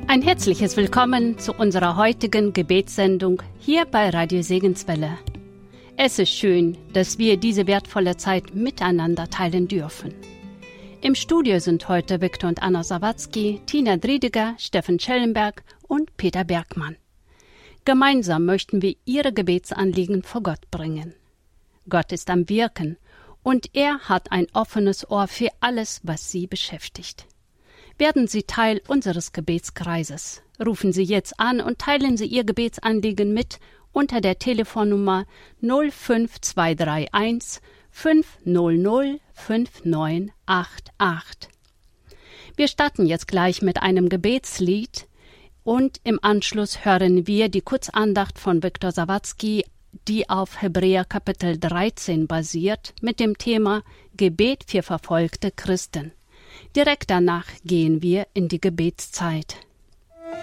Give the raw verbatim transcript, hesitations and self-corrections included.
Ein herzliches Willkommen zu unserer heutigen Gebetssendung hier bei Radio Segenswelle. Es ist schön, dass wir diese wertvolle Zeit miteinander teilen dürfen. Im Studio sind heute Viktor und Anna Sawatzki, Tina Driediger, Steffen Schellenberg und Peter Bergmann. Gemeinsam möchten wir Ihre Gebetsanliegen vor Gott bringen. Gott ist am Wirken und er hat ein offenes Ohr für alles, was Sie beschäftigt. Werden Sie Teil unseres Gebetskreises. Rufen Sie jetzt an und teilen Sie Ihr Gebetsanliegen mit unter der Telefonnummer null fünf zwei drei eins fünf null null fünf neun acht acht. Wir starten jetzt gleich mit einem Gebetslied und im Anschluss hören wir die Kurzandacht von Viktor Sawatzki, die auf Hebräer Kapitel dreizehn basiert, mit dem Thema Gebet für verfolgte Christen. Direkt danach gehen wir in die Gebetszeit.